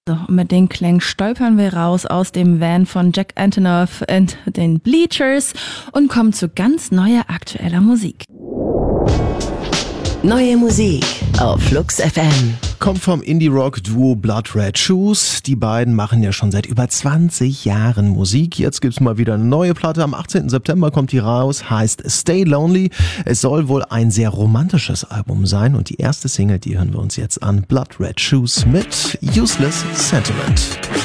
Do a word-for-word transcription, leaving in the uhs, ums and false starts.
So, mit den Klängen stolpern wir raus aus dem Van von Jack Antonoff und den Bleachers und kommen zu ganz neuer aktueller Musik. Neue Musik auf Flux F M. Kommt vom Indie-Rock-Duo Blood Red Shoes. Die beiden machen ja schon seit über zwanzig Jahren Musik. Jetzt gibt's mal wieder eine neue Platte. Am achtzehnten September kommt die raus, heißt Stay Lonely. Es soll wohl ein sehr romantisches Album sein. Und die erste Single, die hören wir uns jetzt an. Blood Red Shoes mit Useless Sentiment.